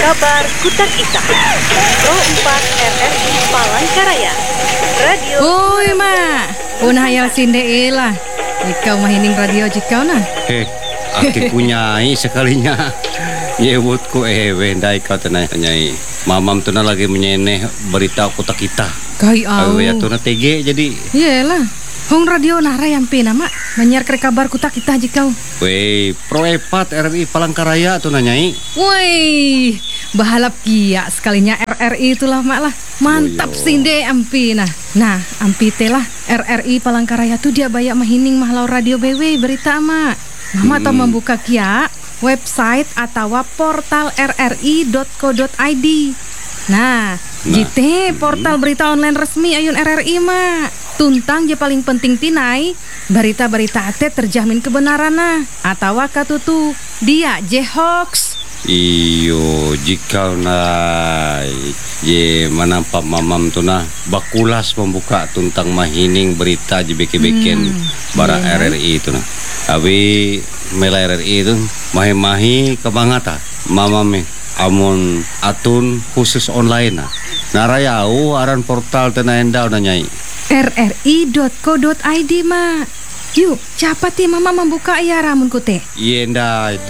Kabar Kutak Ita Pro 4 RRI Palangkaraya Radio. Oi mak, punah hayal sinde lah. Ikau mahining radio jikau nah. Aki kunyai sekalinya. Yewutku wendai kau tenai nyai. Mamam tu na lagi menyeneh berita Kutak Ita. Kai au. Ya tu na TG jadi. Iyalah. Hong radio nara yang pina mak menyiar kabar Kutak Ita jikau. Wei, Pro 4 RRI Palangkaraya tu na nyai. Woi, bahalap kia sekalinya RRI itulah mak lah. Mantap sinde ampi nah. Nah, ampi telah RRI Palangkaraya tu dia banyak mahining mahlau radio BW berita mak. Mama tau membuka kia website atau portal rri.co.id. Nah, jite portal berita online resmi ayun RRI mak. Tuntang je paling penting tinai berita-berita ate terjamin kebenaran nah. Atau katutu dia je hoax. Iyo, jika na ye manampak mamam tu na bakulas membuka tuntang mahining berita je beken bara RRI tu na. Abi mela RRI tu mahi-mahi kebangata mamam amun atun khusus online na. Narayau aran portal tena endau na nyai. rri.co.id mak. Yuk, capati mama membuka ya ramun kute. Yenda itu.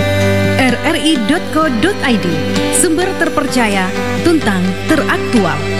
rri.co.id, sumber terpercaya, tuntang teraktual.